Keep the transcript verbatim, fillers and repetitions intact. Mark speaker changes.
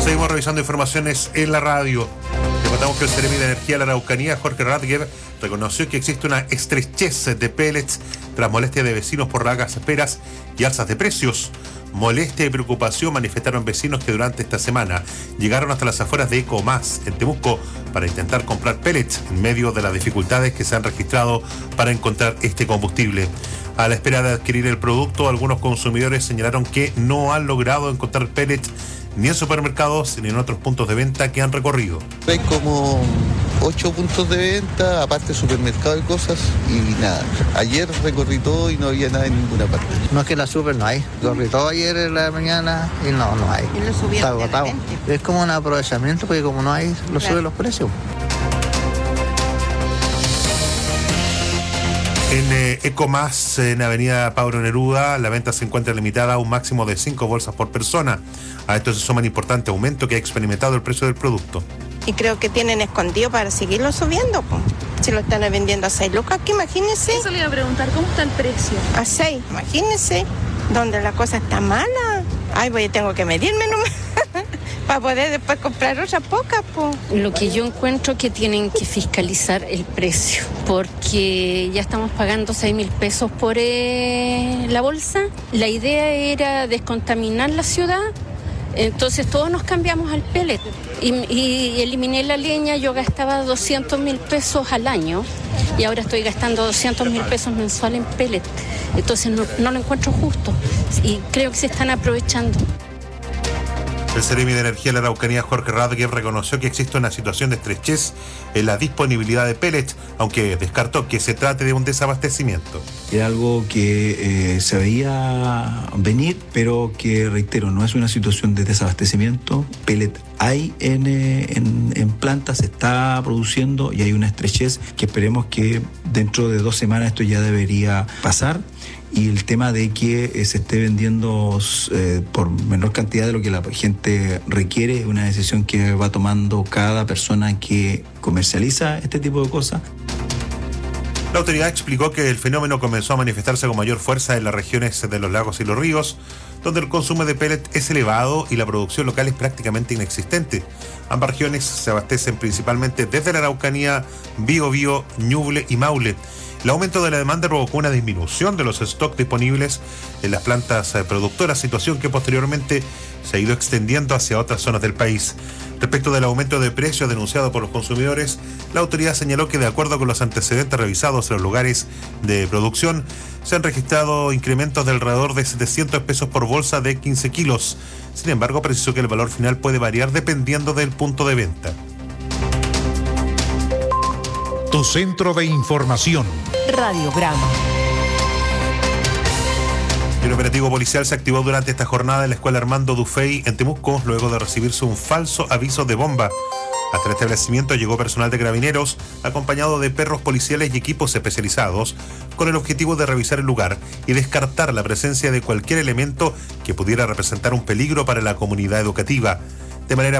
Speaker 1: Seguimos revisando informaciones en la radio. Le contamos que el Seremi de Energía de la Araucanía, Jorge Radger, reconoció que existe una estrechez de pellets tras molestia de vecinos por largas esperas y alzas de precios. Molestia y preocupación manifestaron vecinos que durante esta semana llegaron hasta las afueras de Ecomás, en Temuco, para intentar comprar pellets en medio de las dificultades que se han registrado para encontrar este combustible. A la espera de adquirir el producto, algunos consumidores señalaron que no han logrado encontrar pellets ni en supermercados ni en otros puntos de venta que han recorrido.
Speaker 2: Hay como ocho puntos de venta, aparte supermercado y cosas, y nada. Ayer recorrí todo y no había nada en ninguna parte.
Speaker 3: No es que la super no hay. Recorrí todo ayer en la mañana y no, no hay.
Speaker 4: Y lo subieron.
Speaker 3: Está agotado. Es como un aprovechamiento porque como no hay, lo
Speaker 4: claro.
Speaker 3: suben los precios.
Speaker 1: En eh, Ecomás, en Avenida Pablo Neruda, la venta se encuentra limitada a un máximo de cinco bolsas por persona. A esto se suma un importante aumento que ha experimentado el precio del producto.
Speaker 4: Y creo que tienen escondido para seguirlo subiendo, po. Si lo están vendiendo a seis lucas, que imagínense.
Speaker 5: Eso le iba a preguntar, ¿cómo está el precio?
Speaker 4: A seis, imagínense, donde la cosa está mala. Ay, voy, tengo que medirme nomás para poder después comprar otras pocas, po.
Speaker 6: Lo que yo encuentro que tienen que fiscalizar el precio, porque ya estamos pagando seis mil pesos por eh, la bolsa. La idea era descontaminar la ciudad, entonces todos nos cambiamos al pellet. Y, y eliminé la leña, yo gastaba doscientos mil pesos al año y ahora estoy gastando doscientos mil pesos mensual en pellet. Entonces no, no lo encuentro justo y creo que se están aprovechando.
Speaker 1: El Seremi de Energía de la Araucanía, Jorge Radger, reconoció que existe una situación de estrechez en la disponibilidad de pellets, aunque descartó que se trate de un desabastecimiento.
Speaker 7: Era algo que eh, se veía venir, pero que, reitero, no es una situación de desabastecimiento. Pellet hay en, eh, en, en planta, se está produciendo y hay una estrechez que esperemos que dentro de dos semanas esto ya debería pasar. Y el tema de que eh, se esté vendiendo eh, por menor cantidad de lo que la gente requiere es una decisión que va tomando cada persona que comercializa este tipo de cosas.
Speaker 1: La autoridad explicó que el fenómeno comenzó a manifestarse con mayor fuerza en las regiones de los lagos y los ríos, donde el consumo de pellet es elevado y la producción local es prácticamente inexistente. Ambas regiones se abastecen principalmente desde la Araucanía, Biobío, Ñuble y Maule. El aumento de la demanda provocó una disminución de los stocks disponibles en las plantas productoras, situación que posteriormente se ha ido extendiendo hacia otras zonas del país. Respecto del aumento de precios denunciado por los consumidores, la autoridad señaló que de acuerdo con los antecedentes revisados en los lugares de producción, se han registrado incrementos de alrededor de setecientos pesos por bolsa de quince kilos. Sin embargo, precisó que el valor final puede variar dependiendo del punto de venta.
Speaker 8: Tu centro de información.
Speaker 9: Radiograma.
Speaker 1: El operativo policial se activó durante esta jornada en la escuela Armando Dufey en Temuco, luego de recibirse un falso aviso de bomba. Hasta el establecimiento llegó personal de carabineros, acompañado de perros policiales y equipos especializados, con el objetivo de revisar el lugar y descartar la presencia de cualquier elemento que pudiera representar un peligro para la comunidad educativa. De manera